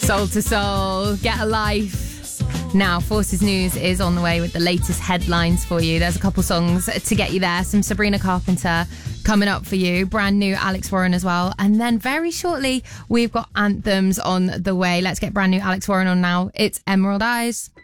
Soul to Soul, Get a Life. Now, Forces News is on the way with the latest headlines for you. There's a couple songs to get you there. Some Sabrina Carpenter coming up for you. Brand new Alex Warren as well. And then very shortly, we've got anthems on the way. Let's get brand new Alex Warren on now. It's Emerald Eyes.